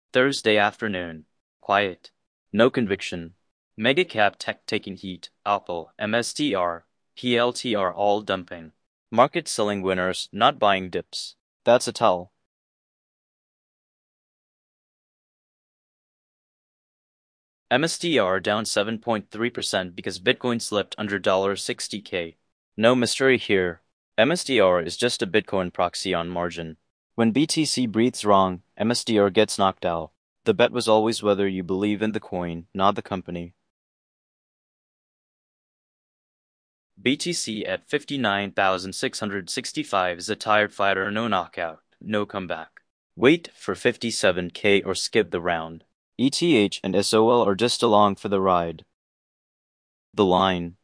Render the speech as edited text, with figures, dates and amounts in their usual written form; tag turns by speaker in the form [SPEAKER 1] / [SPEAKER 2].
[SPEAKER 1] Thursday afternoon. Quiet. No conviction. Mega cap tech taking heat. Apple, MSTR, PLTR all dumping. Market selling winners, not buying dips. That's a tell. MSTR down 7.3% because Bitcoin slipped under $60K. No mystery here. MSTR is just a Bitcoin proxy on margin. When BTC breathes wrong, MSTR gets knocked out. The bet was always whether you believe in the coin, not the company. BTC at 59,665 is a tired fighter, no knockout, no comeback. Wait for 57K or skip the round. ETH and SOL are just along for the ride. The line.